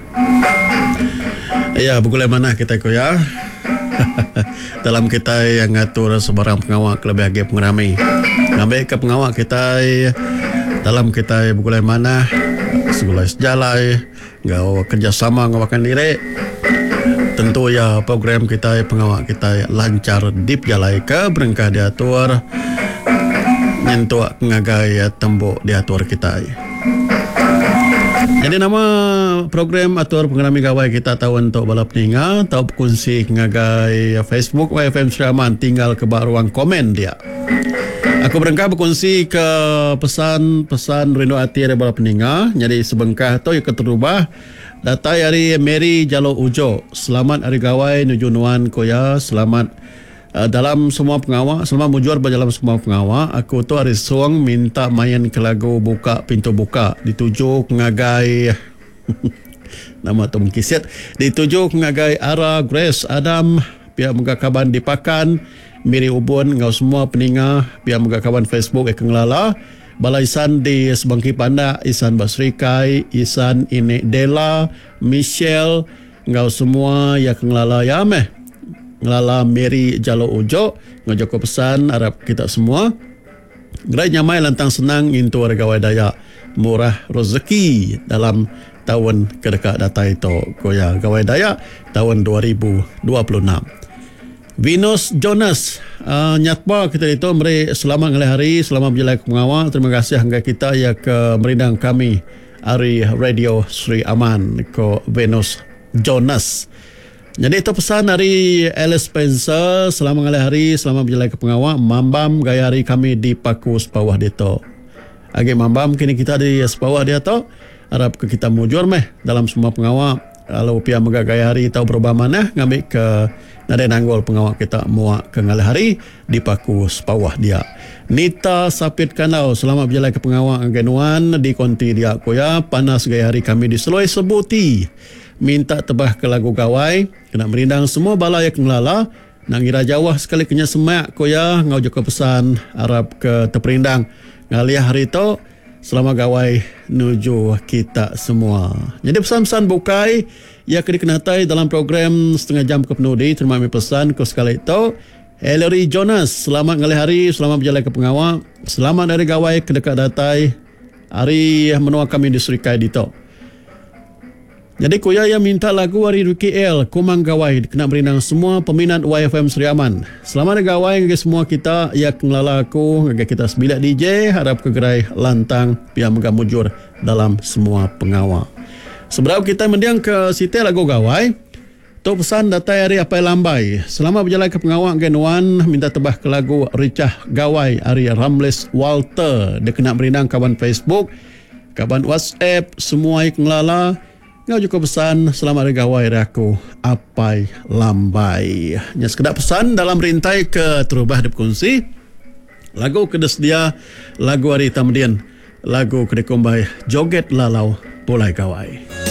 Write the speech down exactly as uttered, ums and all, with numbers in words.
Ya, bukulai mana kita ko ya. Dalam kita yang ngatur sebarang pengawak lebih agi pengerami. Ngambil ke pengawak kita dalam kita bukulai mana segala sejalai ngau kerjasama ngawakan diri. Tentu ya program kita pengawak kita lancar dip jalai ke berengkah diatur nyentuh ngagai tembok diatur kita. Jadi nama program atur pengerami gawai kita tahu untuk balap ninga tahu berkongsi ngagai Facebook Y F M Sriaman tinggal ke ruang komen dia. Aku berengkah berkongsi ke pesan-pesan rindu hati dari balap ninga. Jadi sebengkah tu yang keterubah data hari Mary Jalo Ujo. Selamat hari gawai nuju nuan koya. Selamat uh, dalam semua pengawak. Selamat mujur dalam semua pengawak. Aku tu hari suang minta main ke lagu buka pintu buka. Dituju ngagai nama tu mengkisit. Dituju ngagai Ara Grace Adam pihak mengakaban dipakan. Miri Ubun ngau semua peninga pihak mengakaban Facebook ekeng lala. Balai Isan di Sebangki Panda, Isan Basrikai, Isan Ine Dela, Michelle, ngau semua ya kenglala ya meh. Ngelala Mary Jalo Ujo, ngau joko pesan harap kita semua. Gerai nyamai lantang senang intu gawai daya murah rezeki dalam tahun kedekat data itu. Koya gawai daya tahun dua ribu dua puluh enam. Venus Jonas uh, nyatpa kita itu meri selamat ngalih hari selamat berjalan ke pengawal. Terima kasih hingga kita ya ke merindang kami hari Radio Sri Aman ko Venus Jonas. Jadi itu pesan dari Alice Spencer selamat ngalih hari selamat berjalan ke pengawal. Mambam gaya hari kami di Paku Sepawah dito. Agi mambam kini kita di Sepawah dia to harap ke kita mujur meh dalam semua pengawal. Kalau pihak megagaya hari tahu berubah mana ngambil ke nada nanggol pengawak kita muak ke ngalih hari di Paku Sepawah dia. Nita Sapit Kanau selamat berjalan ke pengawak genuan di konti dia koya panas gaya hari kami di Seloi Sebuti. Minta tebah ke lagu gawai kena merindang semua balai yang ngelala nang ira jawah sekali kenya semak koya ngau joko pesan harap ke teperindang ngalih hari to selama gawai nuju kita semua. Jadi pesan-pesan bukai ia kena dikenatai dalam program setengah jam ke penudi. Terima kasih pesan ke sekali itu. Ellery Jonas, selamat ngalih hari, selamat berjalan ke pengawal. Selamat dari gawai ke dekat datai. Hari menua kami di Serikai dito. Jadi kuya yang minta lagu hari U K L Kumang Gawai kena berindang semua peminat Y F M Sriaman. Selamat dari gawai ngagi semua kita ya kenglala aku ngagi kita sembilan D J harap ke gerai lantang pihak megamujur dalam semua pengawal. Sebelum kita mendiang ke siti lagu gawai, tu pesan data hari apa lambai. Selama berjalan ke pengawal genuan minta tebah ke lagu Ricah Gawai hari Ramles Walter. Dia kena berindang kawan Facebook, kawan WhatsApp, semua yang ngelala. Ngau juga pesan selamat hari gawai aku apai lambai. Nya sekedar pesan dalam rintai ke terubah dipkongsi. Lagu kedes dia, lagu hari tamdian, lagu kedekombai joget lalau pulai gawai.